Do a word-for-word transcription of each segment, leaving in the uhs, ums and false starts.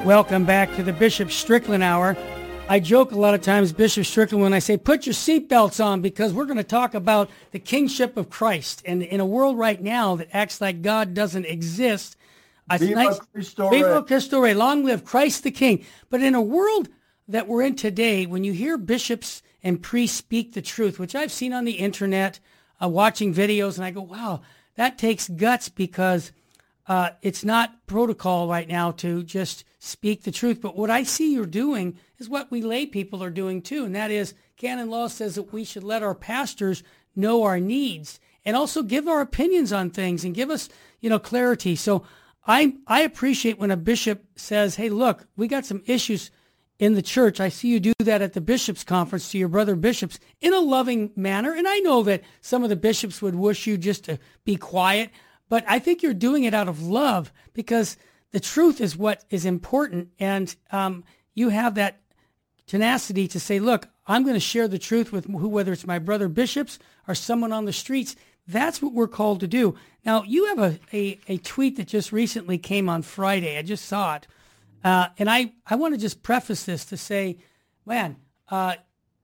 Welcome back to the Bishop Strickland Hour. I joke a lot of times, Bishop Strickland, when I say put your seatbelts on, because we're going to talk about the kingship of Christ. And in a world right now that acts like God doesn't exist, Viva nice, Cristo Viva Rey. Cristo Rey, long live Christ the King. But in a world that we're in today, when you hear bishops and priests speak the truth, which I've seen on the internet, uh, watching videos, and I go, wow, that takes guts, because uh, it's not protocol right now to just speak the truth. But what I see you're doing is what we lay people are doing too, and that is canon law says that we should let our pastors know our needs and also give our opinions on things and give us, you know, clarity. So I I appreciate when a bishop says, hey, look, we got some issues in the church. I see you do that at the bishops' conference to your brother bishops in a loving manner. And I know that some of the bishops would wish you just to be quiet, but I think you're doing it out of love, because the truth is what is important. And um, you have that tenacity to say, look, I'm going to share the truth with who, whether it's my brother bishops or someone on the streets. That's what we're called to do. Now, you have a, a, a tweet that just recently came on Friday. I just saw it. Uh, and I, I want to just preface this to say, man, uh,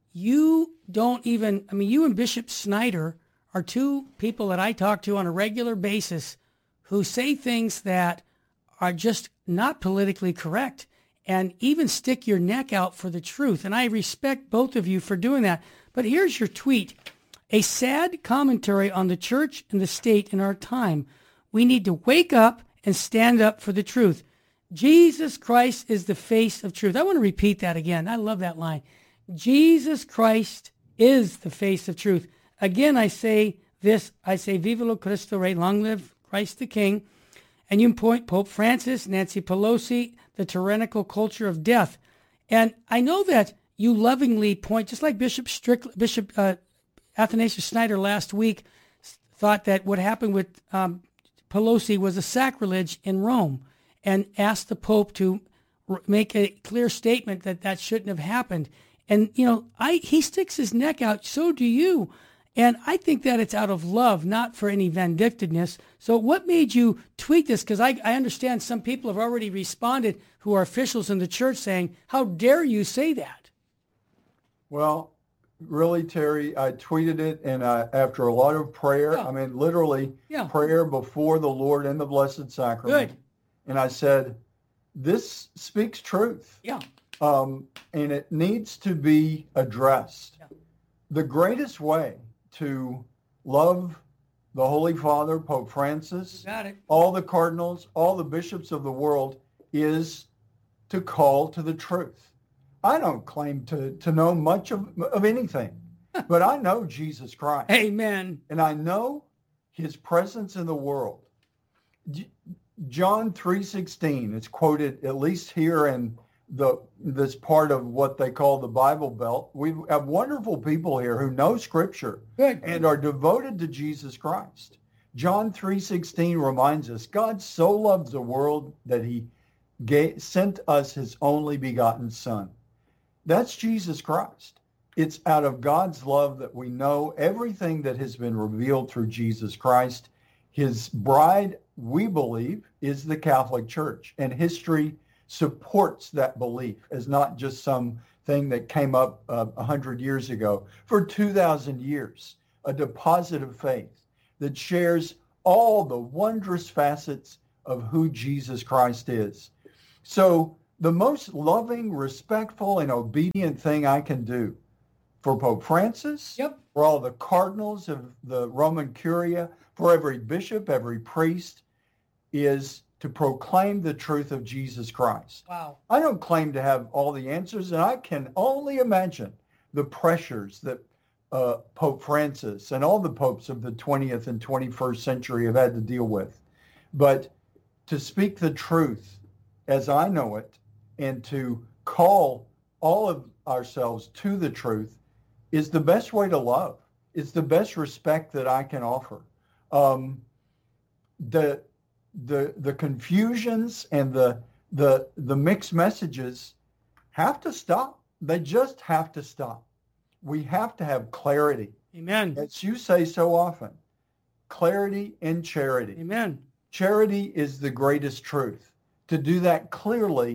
you don't even, I mean, you and Bishop Snyder are two people that I talk to on a regular basis who say things that are just not politically correct and even stick your neck out for the truth. And I respect both of you for doing that. But here's your tweet. A sad commentary on the church and the state in our time. We need to wake up and stand up for the truth. Jesus Christ is the face of truth. I want to repeat that again. I love that line. Jesus Christ is the face of truth. Again, I say this. I say, Viva lo Cristo Rey, long live Christ the King. And you point Pope Francis, Nancy Pelosi, the tyrannical culture of death. And I know that you lovingly point, just like Bishop Strickland, Bishop uh, Athanasius Snyder last week thought that what happened with um, Pelosi was a sacrilege in Rome, and asked the Pope to r- make a clear statement that that shouldn't have happened. And, you know, I he sticks his neck out, so do you. And I think that it's out of love, not for any vindictiveness. So what made you tweet this? Because I, I understand some people have already responded who are officials in the church saying, how dare you say that? Well, really, Terry, I tweeted it, and I, after a lot of prayer, Yeah. I mean, literally Yeah. prayer before the Lord in the Blessed Sacrament. Good. And I said, this speaks truth. Yeah. Um, and it needs to be addressed. Yeah. The greatest way to love the Holy Father, Pope Francis, Got it. all the cardinals, all the bishops of the world, is to call to the truth. I don't claim to, to know much of, of anything, but I know Jesus Christ. Amen. And I know his presence in the world. John three sixteen, it's quoted at least here in the this part of what they call the Bible Belt. We have wonderful people here who know Scripture Good. and are devoted to Jesus Christ. John three sixteen reminds us, God so loves the world that he gave, sent us his only begotten Son. That's Jesus Christ. It's out of God's love that we know everything that has been revealed through Jesus Christ. His bride, we believe, is the Catholic Church, and history supports that belief as not just some thing that came up uh, one hundred years ago. For two thousand years, a deposit of faith that shares all the wondrous facets of who Jesus Christ is. So the most loving, respectful, and obedient thing I can do for Pope Francis, Yep. for all the cardinals of the Roman Curia, for every bishop, every priest, is to proclaim the truth of Jesus Christ. Wow. I don't claim to have all the answers, and I can only imagine the pressures that uh, Pope Francis and all the popes of the twentieth and twenty-first century have had to deal with. But to speak the truth as I know it and to call all of ourselves to the truth is the best way to love. It's the best respect that I can offer. Um, the the the confusions and the the the mixed messages have to stop. They just have to stop. We have to have clarity. Amen. As you say so often, clarity and charity. Amen. Charity is the greatest truth. To do that clearly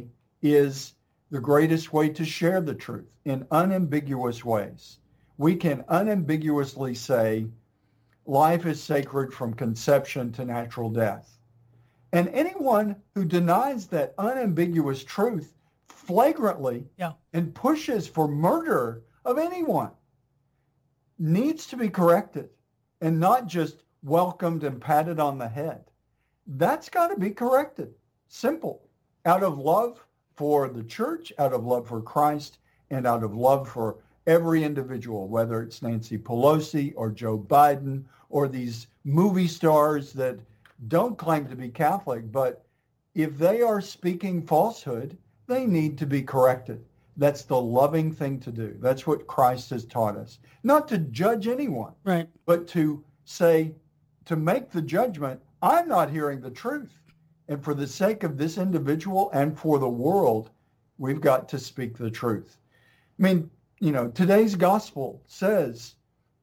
is the greatest way to share the truth in unambiguous ways. We can unambiguously say life is sacred from conception to natural death. And anyone who denies that unambiguous truth flagrantly yeah. and pushes for murder of anyone needs to be corrected and not just welcomed and patted on the head. That's got to be corrected. Simple. Out of love for the church, out of love for Christ, and out of love for every individual, whether it's Nancy Pelosi or Joe Biden or these movie stars that don't claim to be Catholic, but if they are speaking falsehood, they need to be corrected. That's the loving thing to do. That's what Christ has taught us. Not to judge anyone, right, but to say, to make the judgment, I'm not hearing the truth. And for the sake of this individual and for the world, we've got to speak the truth. I mean, you know, today's gospel says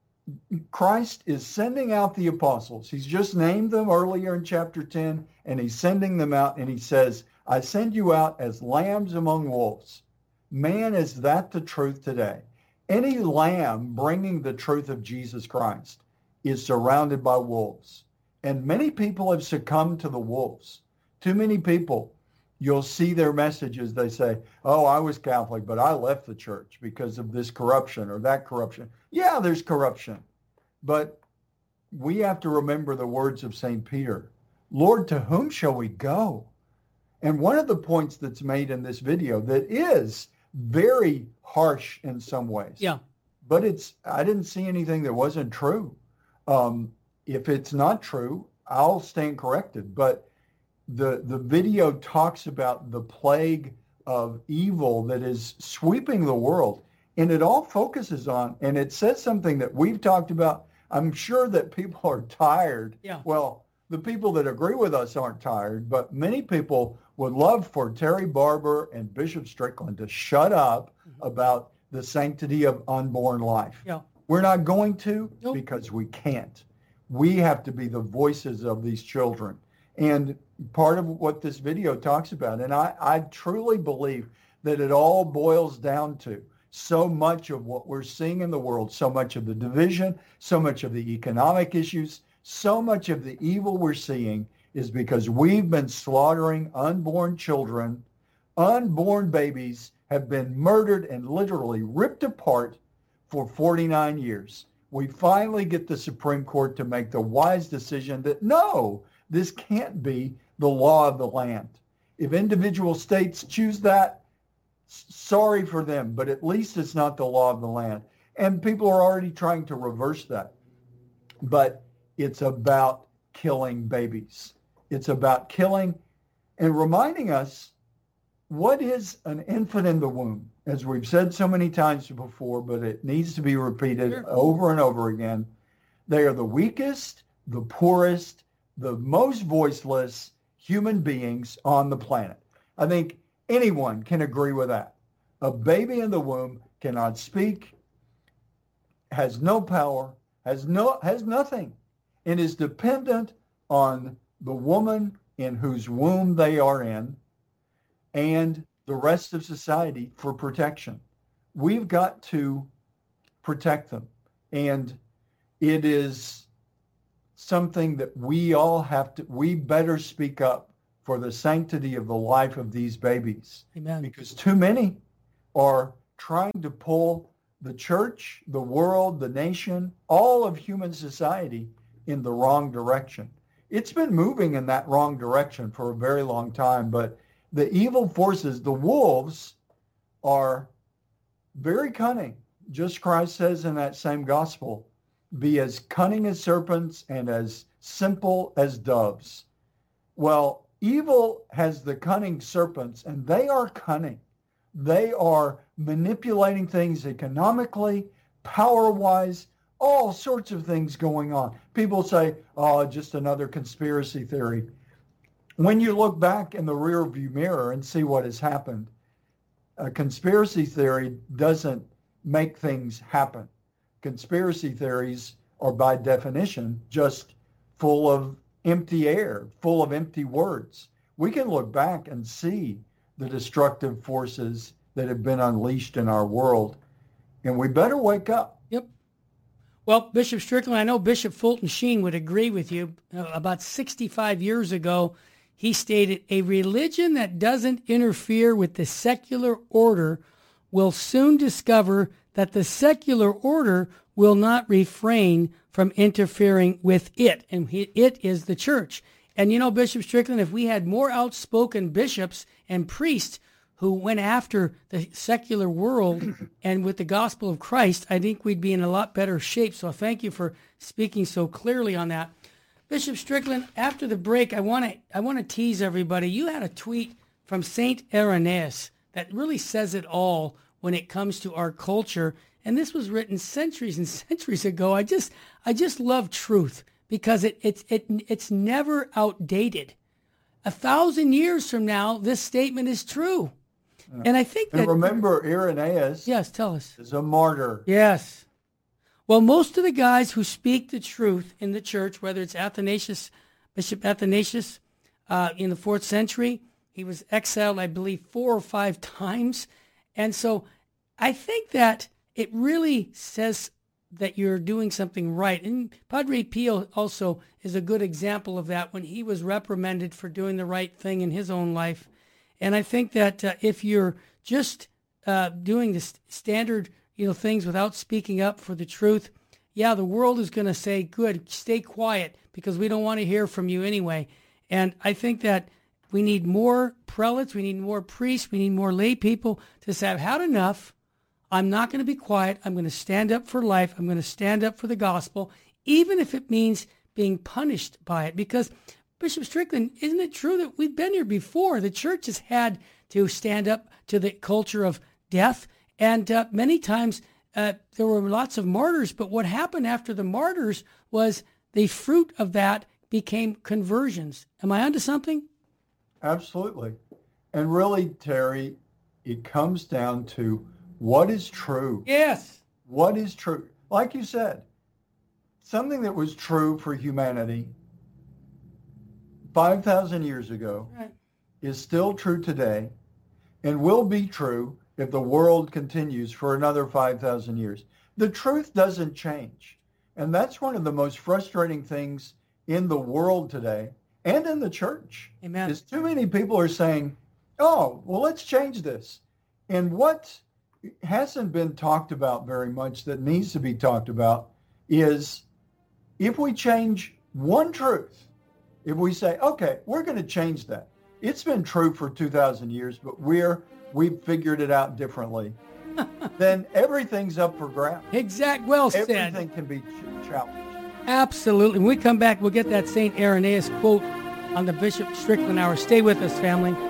Christ is sending out the apostles. He's just named them earlier in chapter ten, and he's sending them out, and he says, I send you out as lambs among wolves. Man, is that the truth today? Any lamb bringing the truth of Jesus Christ is surrounded by wolves. And many people have succumbed to the wolves. Too many people, you'll see their messages. They say, oh, I was Catholic, but I left the church because of this corruption or that corruption. Yeah, there's corruption. But we have to remember the words of Saint Peter. Lord, to whom shall we go? And one of the points that's made in this video that is very harsh in some ways. Yeah. But it's, I didn't see anything that wasn't true. Um, if it's not true, I'll stand corrected. But the the video talks about the plague of evil that is sweeping the world. And it all focuses on, and it says something that we've talked about. I'm sure that people are tired. Yeah. Well, the people that agree with us aren't tired, but many people would love for Terry Barber and Bishop Strickland to shut up mm-hmm. about the sanctity of unborn life. Yeah. We're not going to nope. because we can't. We have to be the voices of these children. And part of what this video talks about, and I, I truly believe that it all boils down to so much of what we're seeing in the world, so much of the division, so much of the economic issues, so much of the evil we're seeing is because we've been slaughtering unborn children. Unborn babies have been murdered and literally ripped apart for forty-nine years. We finally get the Supreme Court to make the wise decision that no, this can't be the law of the land. If individual states choose that, sorry for them, but at least it's not the law of the land. And people are already trying to reverse that. But it's about killing babies. It's about killing and reminding us what is an infant in the womb. As we've said so many times before, but it needs to be repeated sure. over and over again. They are the weakest, the poorest, the most voiceless human beings on the planet. I think anyone can agree with that. A baby in the womb cannot speak, has no power, has no has nothing, and is dependent on the woman in whose womb they are in and the rest of society for protection. We've got to protect them. And it is something that we all have to, we better speak up for the sanctity of the life of these babies. Amen. Because too many are trying to pull the church, the world, the nation, all of human society in the wrong direction. It's been moving in that wrong direction for a very long time, but the evil forces, the wolves, are very cunning. Just Christ says in that same gospel, be as cunning as serpents and as simple as doves. Well, evil has the cunning serpents, and they are cunning. They are manipulating things economically, power-wise, all sorts of things going on. People say, oh, just another conspiracy theory. When you look back in the rearview mirror and see what has happened, a conspiracy theory doesn't make things happen. Conspiracy theories are by definition just full of empty air, full of empty words. We can look back and see the destructive forces that have been unleashed in our world. And we better wake up. Yep. Well, Bishop Strickland, I know Bishop Fulton Sheen would agree with you. Uh, about sixty-five years ago, he stated, a religion that doesn't interfere with the secular order will soon discover that the secular order will not refrain from interfering with it. And it is the church. And you know, Bishop Strickland, if we had more outspoken bishops and priests who went after the secular world and with the gospel of Christ, I think we'd be in a lot better shape. So thank you for speaking so clearly on that. Bishop Strickland, after the break, I want to I want to tease everybody. You had a tweet from Saint Irenaeus that really says it all when it comes to our culture. And this was written centuries and centuries ago. I just I just love truth because it it's it it's never outdated. A thousand years from now, this statement is true. And I think that... And remember, Irenaeus yes, tell us. is a martyr. Yes. Well, most of the guys who speak the truth in the church, whether it's Athanasius, Bishop Athanasius uh, in the fourth century, he was exiled, I believe, four or five times. And so I think that it really says that you're doing something right. And Padre Pio also is a good example of that when he was reprimanded for doing the right thing in his own life. And I think that uh, if you're just uh, doing the st- standard, you know, things without speaking up for the truth, yeah, the world is going to say, good, stay quiet because we don't want to hear from you anyway. And I think that we need more prelates, we need more priests, we need more lay people to say, I've had enough. I'm not going to be quiet. I'm going to stand up for life. I'm going to stand up for the gospel, even if it means being punished by it. Because Bishop Strickland, isn't it true that we've been here before? The church has had to stand up to the culture of death, and uh, many times uh, there were lots of martyrs, but what happened after the martyrs was the fruit of that became conversions. Am I onto something? Absolutely. And really, Terry, it comes down to what is true. Yes. What is true? Like you said, something that was true for humanity five thousand years ago Right. is still true today and will be true if the world continues for another five thousand years. The truth doesn't change. And that's one of the most frustrating things in the world today and in the church. Amen. Is too many people are saying, oh, well, let's change this. And what hasn't been talked about very much that needs to be talked about is if we change one truth, if we say, okay, we're going to change that. It's been true for two thousand years, but we're, we've figured it out differently. Then everything's up for grabs. Exact. Well said. Everything can be ch- challenged. Absolutely. When we come back, we'll get that Saint Irenaeus quote on the Bishop Strickland Hour. Stay with us, family.